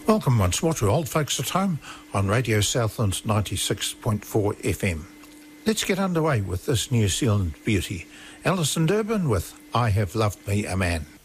Welcome once more to Old Folks at Home on Radio Southland's 96.4 FM. Let's get underway with this New Zealand beauty. Alison Durbin with I Have Loved Me a Man.